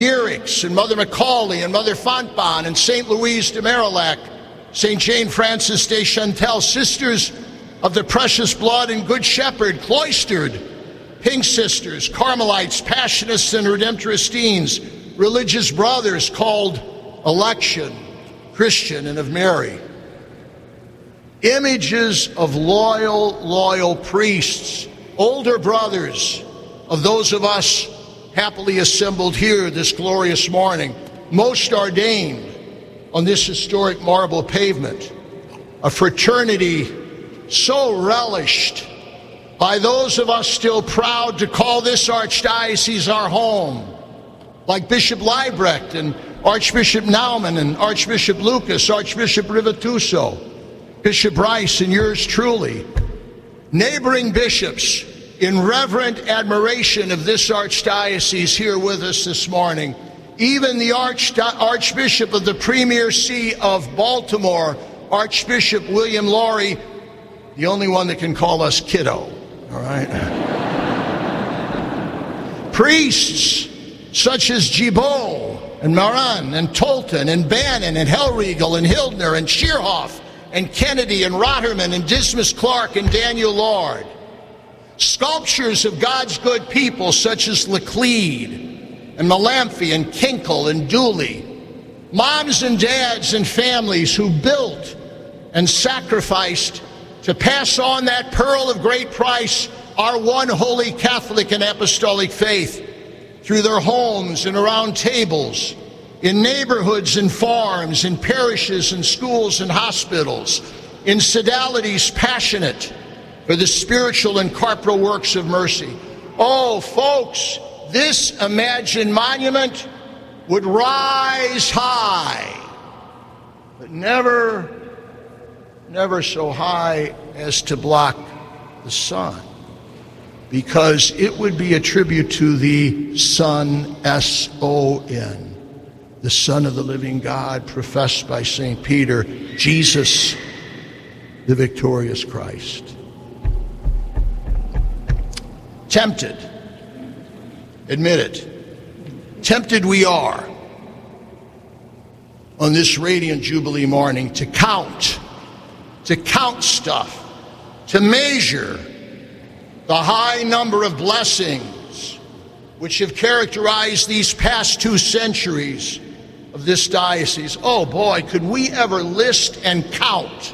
Erix and Mother Macaulay and Mother Fontbonne and St. Louise de Marillac, St. Jane Frances de Chantal, Sisters of the Precious Blood and Good Shepherd, cloistered, Pink Sisters, Carmelites, Passionists, and Redemptoristines, religious brothers called Election, Christian, and of Mary. Images of loyal priests, older brothers of those of us happily assembled here this glorious morning, most ordained on this historic marble pavement, a fraternity so relished by those of us still proud to call this archdiocese our home, like Bishop Leibrecht and Archbishop Naumann and Archbishop Lucas, Archbishop Rivatuso, Bishop Rice, and yours truly. Neighboring bishops in reverent admiration of this archdiocese here with us this morning. Even the Archbishop of the Premier See of Baltimore, Archbishop William Laurie, the only one that can call us kiddo, all right? Priests such as Gibault and Maran and Tolton and Bannon and Hellriegel and Hildner and Schierhoff and Kennedy and Rotterman and Dismas Clark and Daniel Lord. Sculptures of God's good people such as Laclede and Malamphy and Kinkel and Dooley. Moms and dads and families who built and sacrificed to pass on that pearl of great price, our one holy Catholic and apostolic faith, through their homes and around tables, in neighborhoods and farms, in parishes and schools and hospitals, in sodalities passionate for the spiritual and corporal works of mercy. Oh, folks, this imagined monument would rise high, but never so high as to block the sun, because it would be a tribute to the Son, S-O-N, the Son of the living God, professed by St. Peter, Jesus, the victorious Christ. Tempted, admit it, tempted we are on this radiant Jubilee morning to count stuff, to measure the high number of blessings which have characterized these past 2 centuries of this diocese. Oh boy, could we ever list and count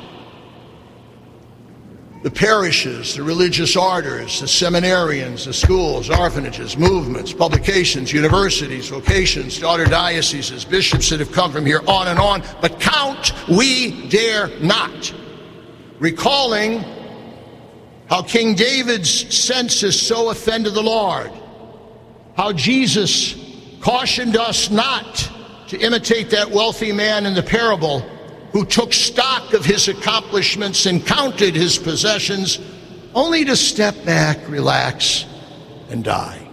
the parishes, the religious orders, the seminarians, the schools, orphanages, movements, publications, universities, vocations, daughter dioceses, bishops that have come from here, on and on. But count we dare not. Recalling how King David's census so offended the Lord, how Jesus cautioned us not to imitate that wealthy man in the parable who took stock of his accomplishments and counted his possessions, only to step back, relax, and die.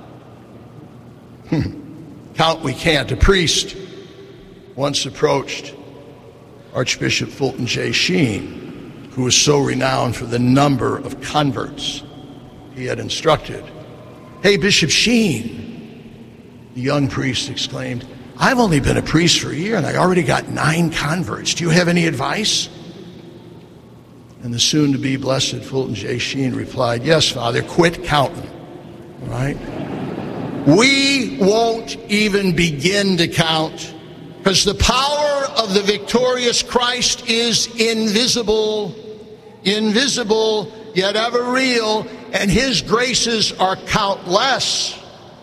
Count we can't. A priest once approached Archbishop Fulton J. Sheen, who was so renowned for the number of converts he had instructed. "Hey, Bishop Sheen," the young priest exclaimed, "I've only been a priest for a year and I already got 9 converts. Do you have any advice?" And the soon-to-be blessed Fulton J. Sheen replied, "Yes, Father, quit counting." All right? We won't even begin to count, because the power of the victorious Christ is invisible, yet ever real, and his graces are countless.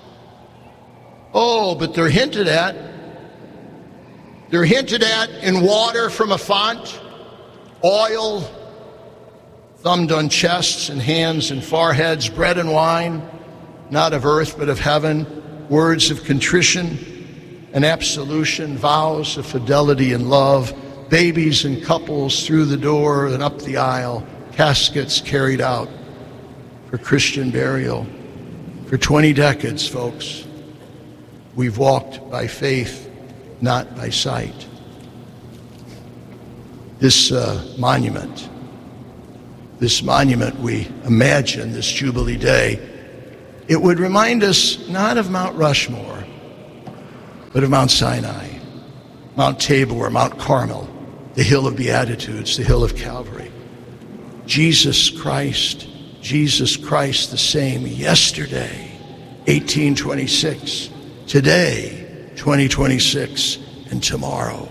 Oh, but they're hinted at. They're hinted at in water from a font, oil thumbed on chests and hands and foreheads, bread and wine, not of earth but of heaven, words of contrition and absolution, vows of fidelity and love, babies and couples through the door and up the aisle, caskets carried out for Christian burial. For 20 decades, folks, we've walked by faith, not by sight. This monument we imagine this Jubilee Day, it would remind us not of Mount Rushmore, but of Mount Sinai, Mount Tabor, Mount Carmel, the hill of Beatitudes, the hill of Calvary. Jesus Christ the same yesterday, 1826, today, 2026, and tomorrow.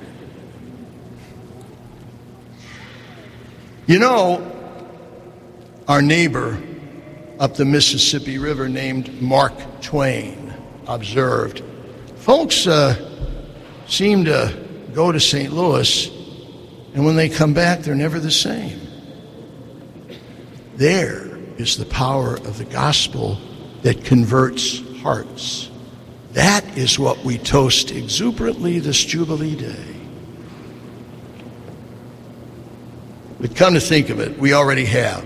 You know, our neighbor up the Mississippi River named Mark Twain observed, folks seem to go to St. Louis, and when they come back, they're never the same. There is the power of the gospel that converts hearts. That is what we toast exuberantly this Jubilee Day. But come to think of it, we already have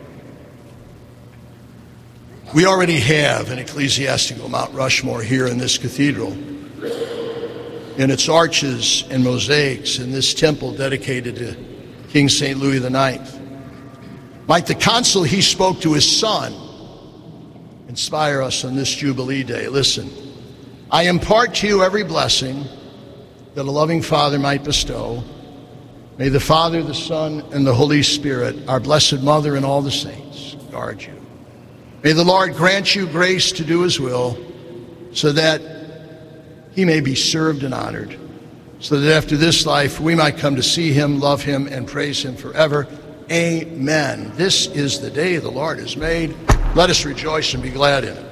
an ecclesiastical Mount Rushmore here in this cathedral, in its arches and mosaics in this temple dedicated to King St. Louis IX. Might the counsel he spoke to his son inspire us on this Jubilee Day. Listen, I impart to you every blessing that a loving Father might bestow. May the Father, the Son, and the Holy Spirit, our Blessed Mother and all the saints, guard you. May the Lord grant you grace to do his will, so that he may be served and honored, so that after this life we might come to see him, love him, and praise him forever. Amen. This is the day the Lord has made. Let us rejoice and be glad in it.